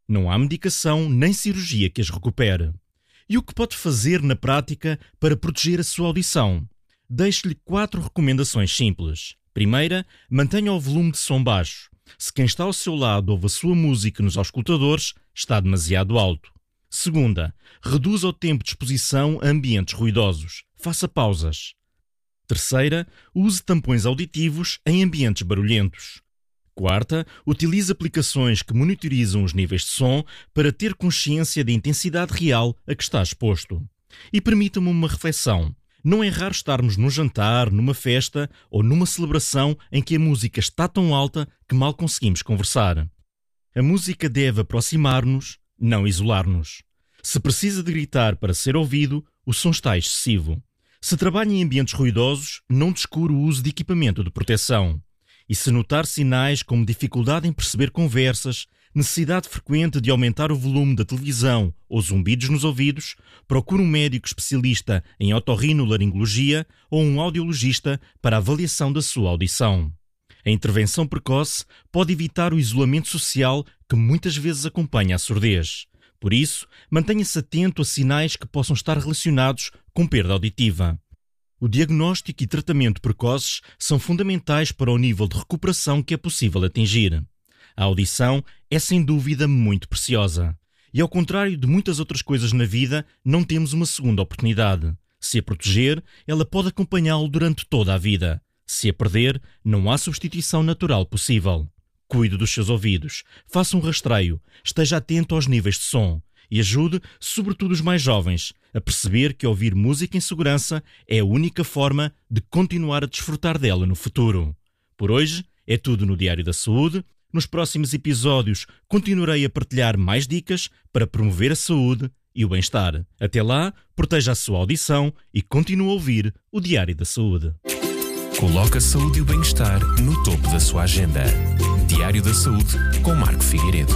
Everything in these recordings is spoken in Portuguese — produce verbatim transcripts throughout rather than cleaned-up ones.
Não há medicação nem cirurgia que as recupere. E o que pode fazer na prática para proteger a sua audição? Deixo-lhe quatro recomendações simples. Primeira, mantenha o volume de som baixo. Se quem está ao seu lado ouve a sua música nos auscultadores, está demasiado alto. Segunda, reduza o tempo de exposição a ambientes ruidosos. Faça pausas. Terceira, use tampões auditivos em ambientes barulhentos. Quarta, utilize aplicações que monitorizam os níveis de som para ter consciência da intensidade real a que está exposto. E permita-me uma reflexão. Não é raro estarmos num jantar, numa festa ou numa celebração em que a música está tão alta que mal conseguimos conversar. A música deve aproximar-nos, não isolar-nos. Se precisa de gritar para ser ouvido, o som está excessivo. Se trabalha em ambientes ruidosos, não descure o uso de equipamento de proteção. E se notar sinais como dificuldade em perceber conversas, necessidade frequente de aumentar o volume da televisão ou zumbidos nos ouvidos, procure um médico especialista em otorrinolaringologia ou um audiologista para a avaliação da sua audição. A intervenção precoce pode evitar o isolamento social que muitas vezes acompanha a surdez. Por isso, mantenha-se atento a sinais que possam estar relacionados com perda auditiva. O diagnóstico e tratamento precoces são fundamentais para o nível de recuperação que é possível atingir. A audição é sem dúvida muito preciosa. E ao contrário de muitas outras coisas na vida, não temos uma segunda oportunidade. Se a proteger, ela pode acompanhá-lo durante toda a vida. Se a perder, não há substituição natural possível. Cuide dos seus ouvidos, faça um rastreio, esteja atento aos níveis de som e ajude, sobretudo os mais jovens, a perceber que ouvir música em segurança é a única forma de continuar a desfrutar dela no futuro. Por hoje, é tudo no Diário da Saúde. Nos próximos episódios, continuarei a partilhar mais dicas para promover a saúde e o bem-estar. Até lá, proteja a sua audição e continue a ouvir o Diário da Saúde. Coloque a saúde e o bem-estar no topo da sua agenda. Diário da Saúde, com Marco Figueiredo.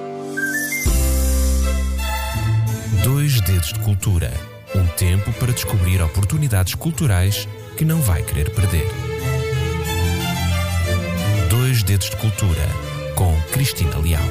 Dois Dedos de Cultura. Um tempo para descobrir oportunidades culturais que não vai querer perder. Dois Dedos de Cultura, com Cristina Leal.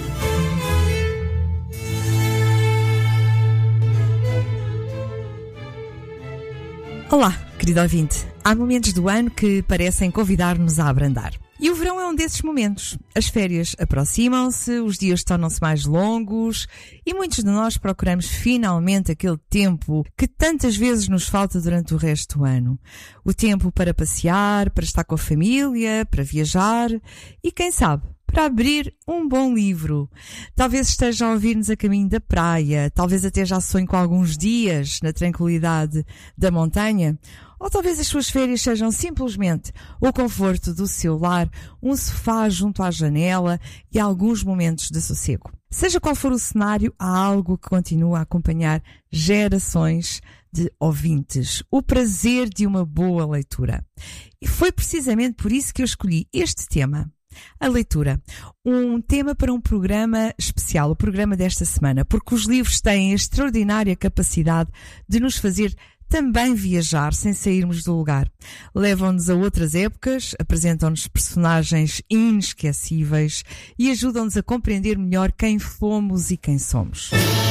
Olá, querido ouvinte. Há momentos do ano que parecem convidar-nos a abrandar. E o verão é um desses momentos. As férias aproximam-se, os dias tornam-se mais longos e muitos de nós procuramos finalmente aquele tempo que tantas vezes nos falta durante o resto do ano. O tempo para passear, para estar com a família, para viajar e, quem sabe, para abrir um bom livro. Talvez esteja a ouvir-nos a caminho da praia, talvez até já sonhe com alguns dias na tranquilidade da montanha, ou talvez as suas férias sejam simplesmente o conforto do seu lar, um sofá junto à janela e alguns momentos de sossego. Seja qual for o cenário, há algo que continua a acompanhar gerações de ouvintes: o prazer de uma boa leitura. E foi precisamente por isso que eu escolhi este tema. A leitura, um tema para um programa especial, o programa desta semana, porque os livros têm a extraordinária capacidade de nos fazer também viajar sem sairmos do lugar. Levam-nos a outras épocas, apresentam-nos personagens inesquecíveis e ajudam-nos a compreender melhor quem fomos e quem somos.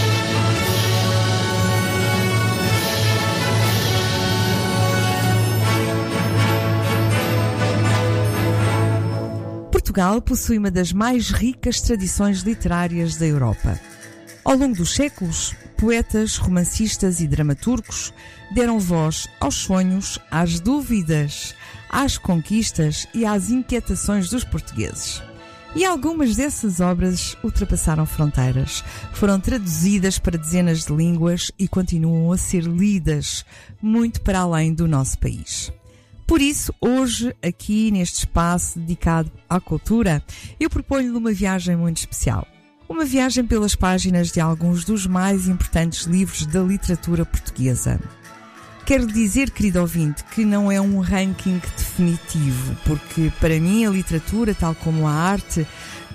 Portugal possui uma das mais ricas tradições literárias da Europa. Ao longo dos séculos, poetas, romancistas e dramaturgos deram voz aos sonhos, às dúvidas, às conquistas e às inquietações dos portugueses. E algumas dessas obras ultrapassaram fronteiras, foram traduzidas para dezenas de línguas e continuam a ser lidas muito para além do nosso país. Por isso, hoje, aqui neste espaço dedicado à cultura, eu proponho-lhe uma viagem muito especial. Uma viagem pelas páginas de alguns dos mais importantes livros da literatura portuguesa. Quero dizer, querido ouvinte, que não é um ranking definitivo, porque para mim a literatura, tal como a arte,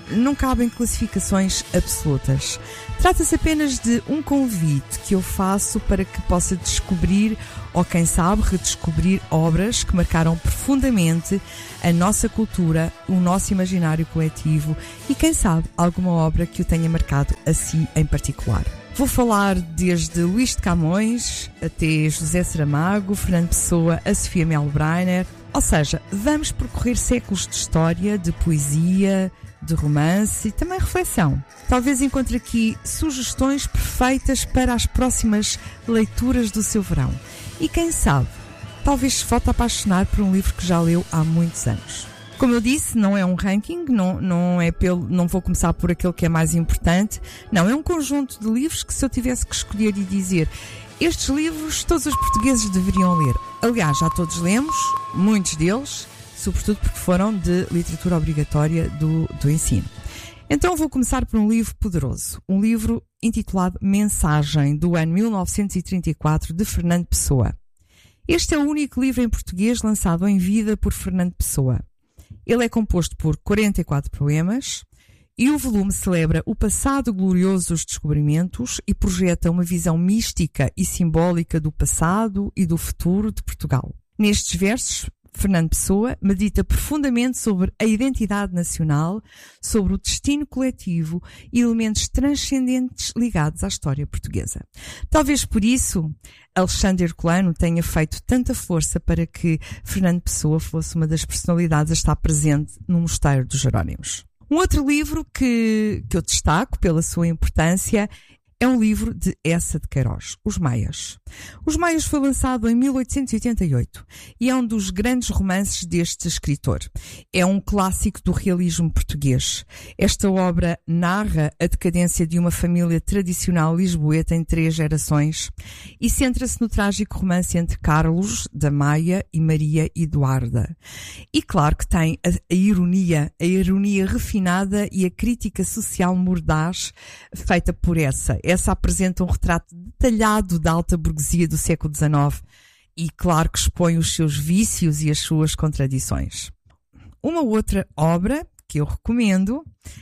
não cabem classificações absolutas. Trata-se apenas de um convite que eu faço para que possa descobrir, ou quem sabe redescobrir, obras que marcaram profundamente a nossa cultura, o nosso imaginário coletivo e, quem sabe, alguma obra que o tenha marcado a si em particular. Vou falar desde Luís de Camões até José Saramago, Fernando Pessoa, a Sofia Melo Breiner. Ou seja, vamos percorrer séculos de história, de poesia, de romance e também reflexão. Talvez encontre aqui sugestões perfeitas para as próximas leituras do seu verão. E quem sabe, talvez se volte a apaixonar por um livro que já leu há muitos anos. Como eu disse, não é um ranking, não, não, é pelo, não vou começar por aquele que é mais importante. Não, é um conjunto de livros que, se eu tivesse que escolher e dizer, estes livros todos os portugueses deveriam ler. Aliás, já todos lemos, muitos deles, sobretudo porque foram de literatura obrigatória do, do ensino. Então vou começar por um livro poderoso, um livro intitulado Mensagem, do ano mil novecentos e trinta e quatro, de Fernando Pessoa. Este é o único livro em português lançado em vida por Fernando Pessoa. Ele é composto por quarenta e quatro poemas e o volume celebra o passado glorioso dos descobrimentos e projeta uma visão mística e simbólica do passado e do futuro de Portugal. Nestes versos, Fernando Pessoa medita profundamente sobre a identidade nacional, sobre o destino coletivo e elementos transcendentes ligados à história portuguesa. Talvez por isso Alexandre Herculano tenha feito tanta força para que Fernando Pessoa fosse uma das personalidades a estar presente no Mosteiro dos Jerónimos. Um outro livro que, que eu destaco pela sua importância é um livro de Eça de Queiroz, Os Maias. Os Maias foi lançado em mil oitocentos e oitenta e oito e é um dos grandes romances deste escritor. É um clássico do realismo português. Esta obra narra a decadência de uma família tradicional lisboeta em três gerações e centra-se no trágico romance entre Carlos da Maia e Maria Eduarda. E claro que tem a, a ironia, a ironia refinada e a crítica social mordaz feita por Eça. Essa apresenta um retrato detalhado da alta burguesia do século dezenove e, claro, que expõe os seus vícios e as suas contradições. Uma outra obra que eu recomendo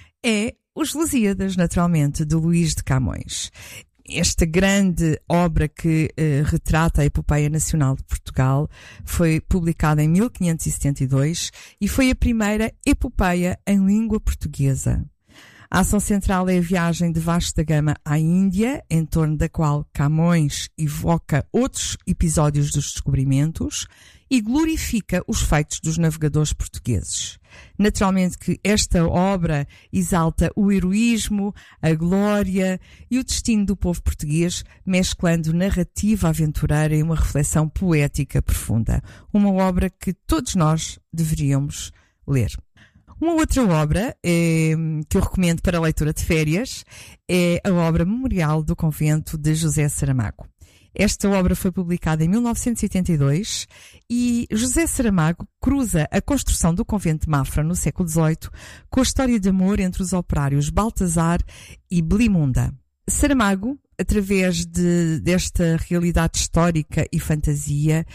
é Os Lusíadas, naturalmente, de Luís de Camões. Esta grande obra que eh, retrata a epopeia nacional de Portugal foi publicada em mil quinhentos e setenta e dois e foi a primeira epopeia em língua portuguesa. A ação central é a viagem de Vasco da Gama à Índia, em torno da qual Camões evoca outros episódios dos descobrimentos e glorifica os feitos dos navegadores portugueses. Naturalmente que esta obra exalta o heroísmo, a glória e o destino do povo português, mesclando narrativa aventureira e uma reflexão poética profunda. Uma obra que todos nós deveríamos ler. Uma outra obra é, que eu recomendo para a leitura de férias é a obra Memorial do Convento de José Saramago. Esta obra foi publicada em mil novecentos e oitenta e dois e José Saramago cruza a construção do convento de Mafra no século dezoito com a história de amor entre os operários Baltazar e Belimunda. Saramago, através de, desta realidade histórica e fantasia,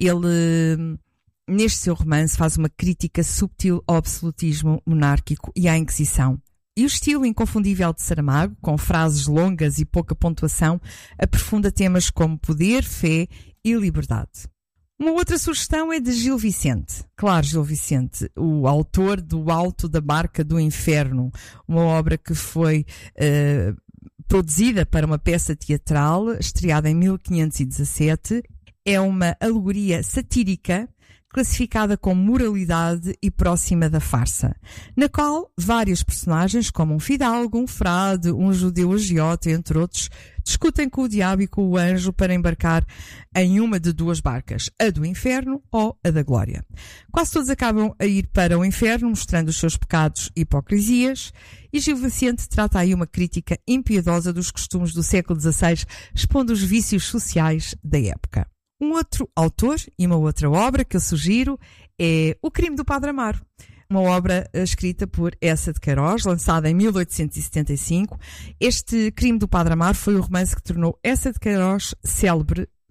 ele... neste seu romance faz uma crítica subtil ao absolutismo monárquico e à Inquisição. E o estilo inconfundível de Saramago, com frases longas e pouca pontuação, aprofunda temas como poder, fé e liberdade. Uma outra sugestão é de Gil Vicente. Claro, Gil Vicente, o autor do Alto da Barca do Inferno, uma obra que foi uh, produzida para uma peça teatral, estreada em mil quinhentos e dezassete. É uma alegoria satírica classificada como moralidade e próxima da farsa, na qual vários personagens, como um fidalgo, um frade, um judeu agiota, entre outros, discutem com o diabo e com o anjo para embarcar em uma de duas barcas, a do inferno ou a da glória. Quase todos acabam a ir para o inferno, mostrando os seus pecados e hipocrisias, e Gil Vicente trata aí uma crítica impiedosa dos costumes do século dezasseis, expondo os vícios sociais da época. Um outro autor e uma outra obra que eu sugiro é O Crime do Padre Amaro, uma obra escrita por Eça de Queiroz, lançada em mil oitocentos e setenta e cinco. Este Crime do Padre Amaro foi o romance que tornou Eça de Queiroz célebre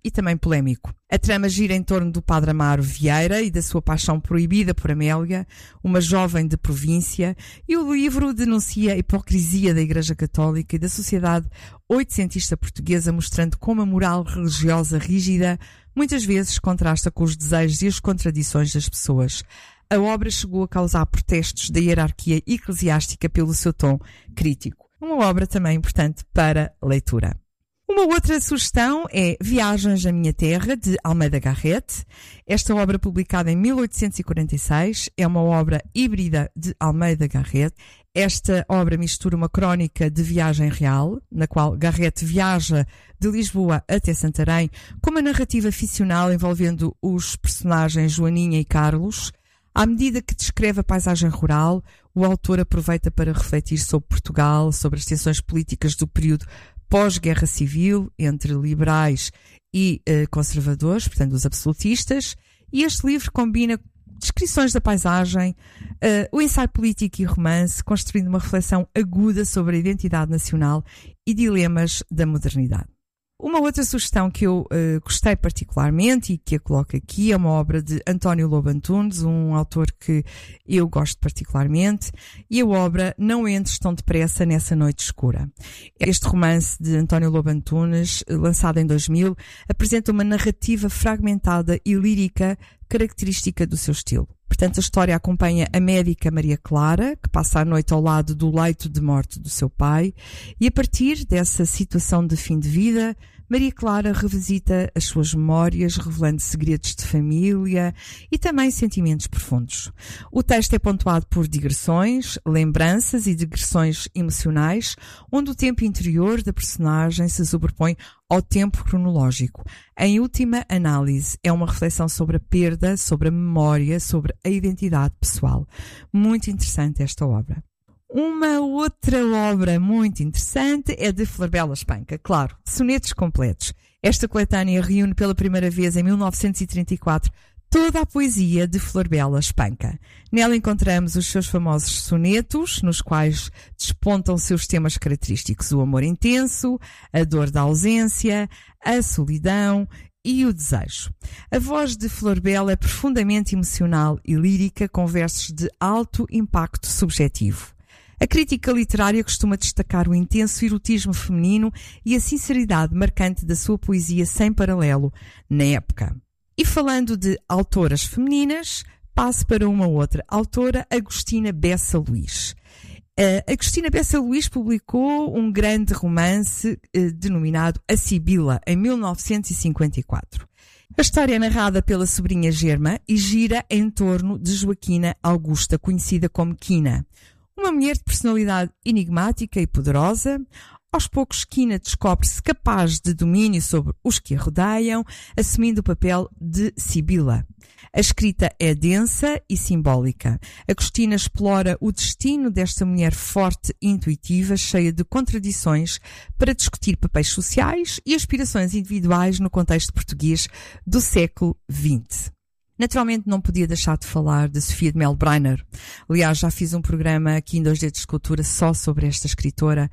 e também polémico. A trama gira em torno do Padre Amaro Vieira e da sua paixão proibida por Amélia, uma jovem de província, e o livro denuncia a hipocrisia da Igreja Católica e da sociedade oitocentista portuguesa, mostrando como a moral religiosa rígida muitas vezes contrasta com os desejos e as contradições das pessoas. A obra chegou a causar protestos da hierarquia eclesiástica pelo seu tom crítico. Uma obra também importante para leitura. Uma outra sugestão é Viagens à Minha Terra, de Almeida Garrett. Esta obra, publicada em mil oitocentos e quarenta e seis, é uma obra híbrida de Almeida Garrett. Esta obra mistura uma crónica de viagem real, na qual Garrett viaja de Lisboa até Santarém, com uma narrativa ficcional envolvendo os personagens Joaninha e Carlos. À medida que descreve a paisagem rural, o autor aproveita para refletir sobre Portugal, sobre as tensões políticas do período pós-guerra civil, entre liberais e uh, conservadores, portanto os absolutistas, e este livro combina descrições da paisagem, uh, o ensaio político e romance, construindo uma reflexão aguda sobre a identidade nacional e dilemas da modernidade. Uma outra sugestão que eu uh, gostei particularmente e que a coloco aqui é uma obra de António Lobo Antunes, um autor que eu gosto particularmente, e a obra Não Entres Tão Depressa Nessa Noite Escura. Este romance de António Lobo Antunes, lançado em dois mil, apresenta uma narrativa fragmentada e lírica característica do seu estilo. Portanto, a história acompanha a médica Maria Clara, que passa a noite ao lado do leito de morte do seu pai, e a partir dessa situação de fim de vida, Maria Clara revisita as suas memórias, revelando segredos de família e também sentimentos profundos. O texto é pontuado por digressões, lembranças e digressões emocionais, onde o tempo interior da personagem se sobrepõe ao tempo cronológico. Em última análise, é uma reflexão sobre a perda, sobre a memória, sobre a identidade pessoal. Muito interessante esta obra. Uma outra obra muito interessante é de Florbela Espanca, claro, sonetos completos. Esta coletânea reúne pela primeira vez em mil novecentos e trinta e quatro toda a poesia de Florbela Espanca. Nela encontramos os seus famosos sonetos, nos quais despontam seus temas característicos: o amor intenso, a dor da ausência, a solidão e o desejo. A voz de Florbela é profundamente emocional e lírica, com versos de alto impacto subjetivo. A crítica literária costuma destacar o intenso erotismo feminino e a sinceridade marcante da sua poesia sem paralelo na época. E falando de autoras femininas, passo para uma outra autora, Agostina Bessa Luís. Uh, Agostina Bessa Luís publicou um grande romance uh, denominado A Sibila, em mil novecentos e cinquenta e quatro. A história é narrada pela sobrinha Germa e gira em torno de Joaquina Augusta, conhecida como Quina. Uma mulher de personalidade enigmática e poderosa. Aos poucos, Quina descobre-se capaz de domínio sobre os que a rodeiam, assumindo o papel de Sibila. A escrita é densa e simbólica. Agostina explora o destino desta mulher forte e intuitiva, cheia de contradições, para discutir papéis sociais e aspirações individuais no contexto português do século vinte. Naturalmente não podia deixar de falar de Sofia de Melo Breiner. Aliás, já fiz um programa aqui em Dois Dedos de Cultura só sobre esta escritora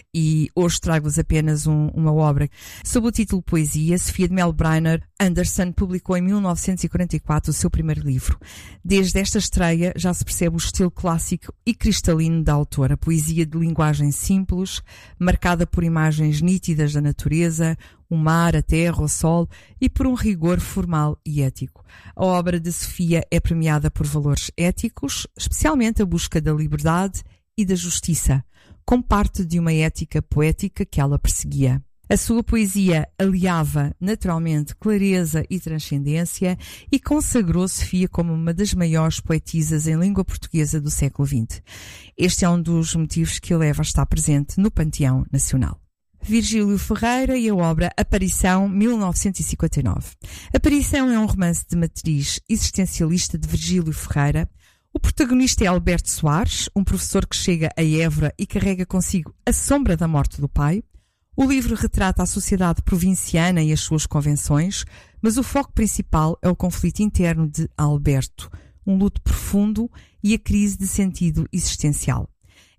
e hoje trago-vos apenas um, uma obra. Sob o título Poesia, Sofia de Melo Breiner Anderson publicou em mil novecentos e quarenta e quatro o seu primeiro livro. Desde esta estreia já se percebe o estilo clássico e cristalino da autora, poesia de linguagem simples, marcada por imagens nítidas da natureza, o mar, a terra, o sol e por um rigor formal e ético. A obra de Sofia é premiada por valores éticos, especialmente a busca da liberdade e da justiça, como parte de uma ética poética que ela perseguia. A sua poesia aliava naturalmente clareza e transcendência e consagrou Sofia como uma das maiores poetisas em língua portuguesa do século vinte. Este é um dos motivos que a leva a estar presente no Panteão Nacional. Virgílio Ferreira e a obra Aparição, mil novecentos e cinquenta e nove. Aparição é um romance de matriz existencialista de Virgílio Ferreira. O protagonista é Alberto Soares, um professor que chega a Évora e carrega consigo a sombra da morte do pai. O livro retrata a sociedade provinciana e as suas convenções, mas o foco principal é o conflito interno de Alberto, um luto profundo e a crise de sentido existencial.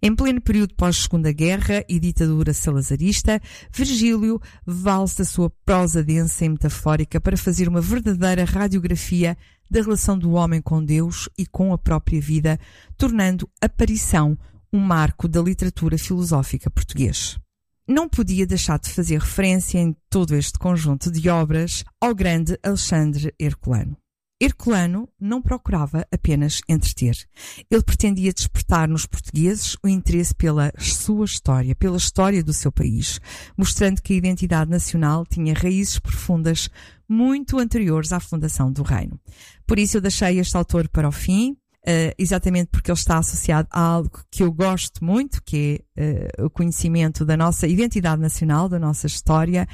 Em pleno período pós-Segunda Guerra e ditadura salazarista, Virgílio vale-se da sua prosa densa e metafórica para fazer uma verdadeira radiografia da relação do homem com Deus e com a própria vida, tornando a aparição um marco da literatura filosófica portuguesa. Não podia deixar de fazer referência em todo este conjunto de obras ao grande Alexandre Herculano. Herculano não procurava apenas entreter. Ele pretendia despertar nos portugueses o interesse pela sua história, pela história do seu país, mostrando que a identidade nacional tinha raízes profundas muito anteriores à fundação do reino. Por isso eu deixei este autor para o fim, Uh, exatamente porque ele está associado a algo que eu gosto muito, que é uh, o conhecimento da nossa identidade nacional, da nossa história,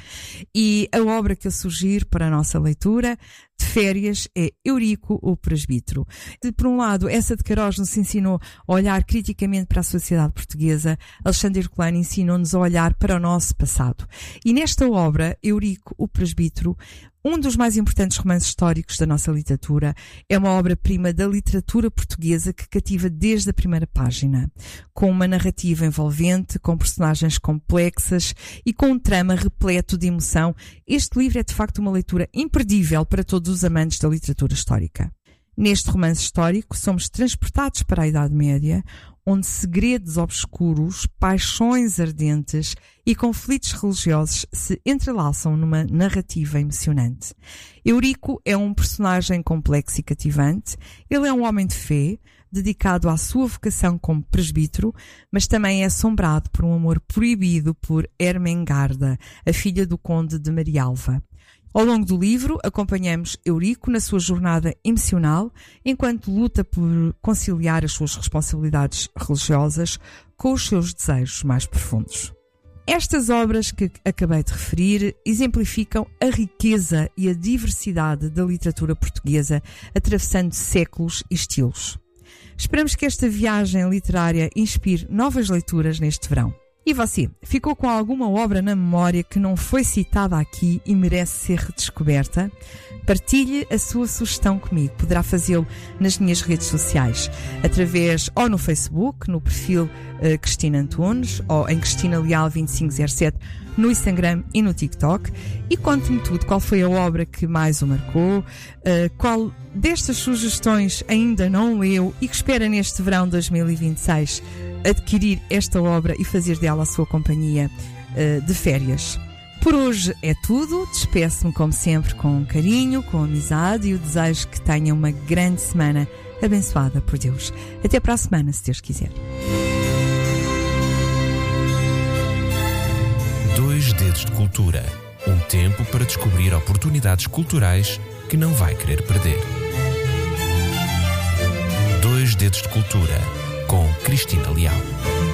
e a obra que eu sugiro para a nossa leitura de férias é Eurico, o Presbítero. De, por um lado, essa de Queiroz nos ensinou a olhar criticamente para a sociedade portuguesa, Alexandre Herculano ensinou-nos a olhar para o nosso passado. E nesta obra, Eurico, o Presbítero, um dos mais importantes romances históricos da nossa literatura, é uma obra-prima da literatura portuguesa que cativa desde a primeira página, com uma narrativa envolvente, com personagens complexas e com um trama repleto de emoção. Este livro é de facto uma leitura imperdível para todos os amantes da literatura histórica. Neste romance histórico, somos transportados para a Idade Média, onde segredos obscuros, paixões ardentes e conflitos religiosos se entrelaçam numa narrativa emocionante. Eurico é um personagem complexo e cativante. Ele é um homem de fé, dedicado à sua vocação como presbítero, mas também é assombrado por um amor proibido por Ermengarda, a filha do conde de Marialva. Ao longo do livro, acompanhamos Eurico na sua jornada emocional, enquanto luta por conciliar as suas responsabilidades religiosas com os seus desejos mais profundos. Estas obras que acabei de referir exemplificam a riqueza e a diversidade da literatura portuguesa, atravessando séculos e estilos. Esperamos que esta viagem literária inspire novas leituras neste verão. E você, ficou com alguma obra na memória que não foi citada aqui e merece ser redescoberta? Partilhe a sua sugestão comigo. Poderá fazê-lo nas minhas redes sociais, através ou no Facebook, no perfil uh, Cristina Antunes, ou em Cristina Leal vinte e cinco zero sete no Instagram e no TikTok, e conte-me tudo. Qual foi a obra que mais o marcou? Uh, qual destas sugestões ainda não leu e que espera neste verão dois mil e vinte e seis adquirir esta obra e fazer dela a sua companhia uh, de férias? Por hoje é tudo. Despeço-me como sempre com carinho, com amizade e o desejo que tenha uma grande semana abençoada por Deus. Até para a semana, se Deus quiser. Dois Dedos de Cultura. Um tempo para descobrir oportunidades culturais que não vai querer perder. Dois Dedos de Cultura, com Cristina Leal.